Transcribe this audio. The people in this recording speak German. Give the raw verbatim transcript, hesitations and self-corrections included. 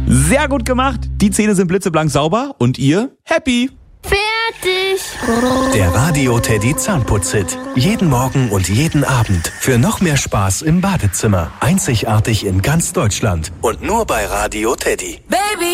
Sehr gut gemacht. Die Zähne sind blitzeblank sauber und ihr happy. Fertig. Der Radio Teddy Zahnputz-Hit. Jeden Morgen und jeden Abend. Für noch mehr Spaß im Badezimmer. Einzigartig in ganz Deutschland. Und nur bei Radio Teddy. Baby.